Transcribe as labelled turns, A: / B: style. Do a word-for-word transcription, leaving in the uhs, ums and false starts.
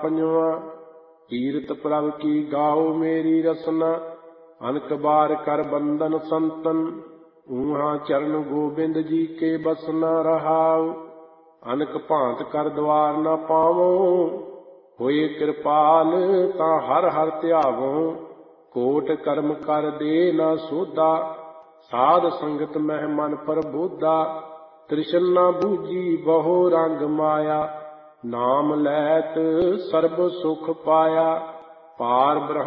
A: ਪੰਜਵਾਂ। ਕੀਰਤ ਪ੍ਰਭ ਕੀ ਗਾਓ ਮੇਰੀ ਰਸਨਾ, ਅਨਕ ਬਾਰ ਕਰ ਬੰਦਨ ਸੰਤਨ। ਊਹਾਂ ਚਰਨ ਗੋਬਿੰਦ ਜੀ ਕੇ ਬਸਨਾ ਰਹਾਉ, ਅਨਕ ਭਾਂਤ ਕਰ ਦਵਾਰ ਨਾ ਪਾਵੋ। ਹੋਏ ਕਿਰਪਾਲ ਤਾਂ ਹਰ ਹਰ ਧਿਆਵੋ, ਕੋਟ ਕਰਮ ਕਰ ਦੇ ਨਾ ਸੋਧਾ। ਸਾਧ ਸੰਗਤ ਮਹਿ ਮਨ ਪ੍ਰਬੋਧਾ, ਤ੍ਰਿਸ਼ਨ ਨਾ ਬੂਝੀ ਬਹੁ ਰੰਗ ਮਾਇਆ। ਨਾਮ ਲੈਤ ਸਰਬ ਸੁਖ ਪਾਇਆ, ਪਾਰ ਬ੍ਰਹਮ